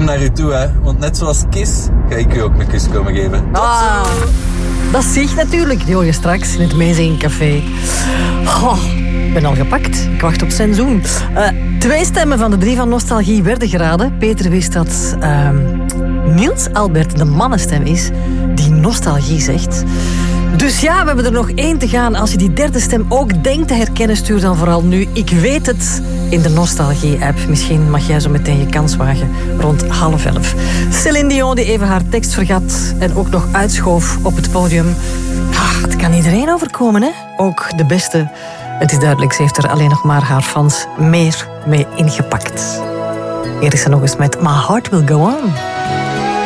kom naar u toe, hè. Want net zoals Kiss ga ik u ook een kus komen geven. Dat zie je natuurlijk. Die hoor je straks in het Amazing Café. Ik ben al gepakt. Ik wacht op zijn zoen. 2 stemmen van de 3 van Nostalgie werden geraden. Peter wist dat Niels Albert de mannenstem is die nostalgie zegt. Dus ja, we hebben er nog 1 te gaan. Als je die 3e stem ook denkt te herkennen, stuur dan vooral nu Ik weet het in de Nostalgie-app. Misschien mag jij zo meteen je kans wagen rond 10:30. Céline Dion die even haar tekst vergat en ook nog uitschoof op het podium. Het kan iedereen overkomen, hè? Ook de beste. Het is duidelijk, ze heeft er alleen nog maar haar fans meer mee ingepakt. Hier is ze nog eens met My Heart Will Go On.